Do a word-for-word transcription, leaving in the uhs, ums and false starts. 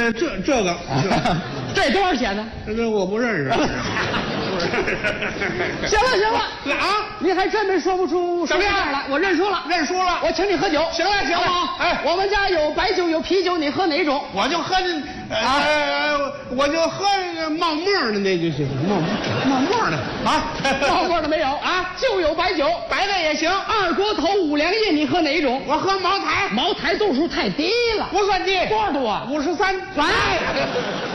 呃，这这个， 这多少钱呢？ 这个我不认识。 行了行了啊， 你还真没说不出什么样来，我认输了， 认输了。 我请你喝酒。 行了行了， 哎，我们家有白酒有啤酒，你喝哪种？ 我就喝那啊，我就喝那个冒沫的那就行，冒冒沫的啊， 冒沫的没有啊， 就有白酒， 白的也行。 二锅头、五粮液，你喝哪种？ 我喝茅台。 茅台度数太低了， 不算低， 多少度啊？ 五十三。 哎。